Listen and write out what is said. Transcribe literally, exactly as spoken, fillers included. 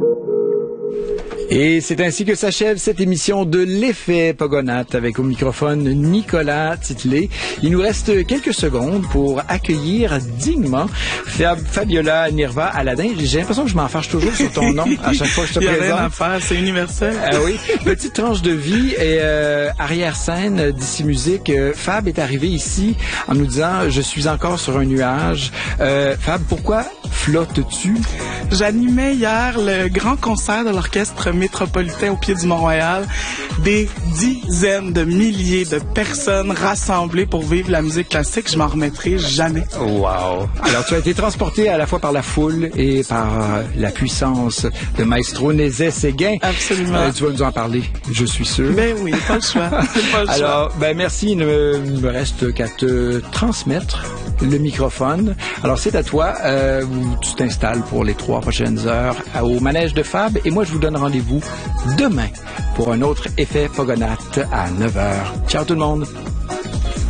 Et c'est ainsi que s'achève cette émission de l'Effet Pogonates avec au microphone Nicolas Titley. Il nous reste quelques secondes pour accueillir dignement Fab, Fabiola Nirva Aladin. J'ai l'impression que je m'en fâche toujours sur ton nom à chaque fois que je te présente. Il y a rien à faire, c'est universel. Ah oui, petite tranche de vie et euh, arrière-scène d'ici musique. Euh, Fab est arrivé ici en nous disant « Je suis encore sur un nuage euh, ». Fab, pourquoi flottes-tu? J'animais hier le grand concert de l'Orchestre métropolitain au pied du Mont-Royal. Des dizaines de milliers de personnes rassemblées pour vivre la musique classique. Je m'en remettrai jamais. Wow! Alors, tu as été transporté à la fois par la foule et par la puissance de Maestro Nézet-Séguin. Absolument. Euh, tu vas nous en parler, je suis sûr. Ben oui, pas le choix. Pas le Alors, choix. ben merci. Il ne me reste qu'à te transmettre le microphone. Alors, c'est à toi euh, où tu t'installes pour les trois prochaines heures au manège de Fab. Et moi, je vous donne rendez-vous demain pour un autre Effet Pogonate à neuf heures. Ciao tout le monde!